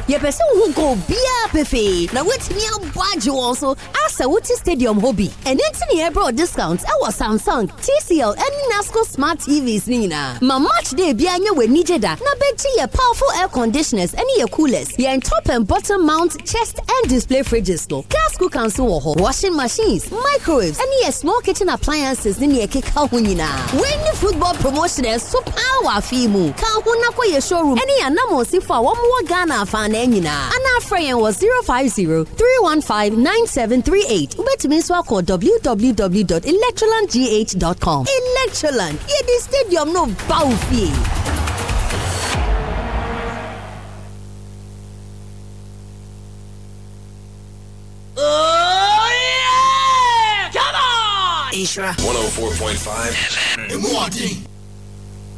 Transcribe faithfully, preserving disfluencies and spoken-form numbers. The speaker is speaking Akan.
Ye pese wo go bia pefe. Na wetimi abwaje won so asa wuti stadium hobby. And entini e bro discounts e was Samsung, T C L and Nasco smart T Vs ni na. Ma match day bia anya we nije da. Na beji ye powerful air conditioners and ye coolers. Ye en top and bottom mount chest and display fridges no. Gas cookers wo ho. Washing machines, microwaves and ye small kitchen appliances ni ye keka ho nyina. When the football promotion so power fimu. Ka ho na kwa ye showroom. Any anamo si for wo mo Ghana fa na nyina. Ana frayen was zero five zero three one five nine seven three eight. Ubetumi so call w w w dot electroland g h dot com. Electroland, ye the stadium no bow fee. Oh yeah! Come on! Isra one oh four point five. Morning.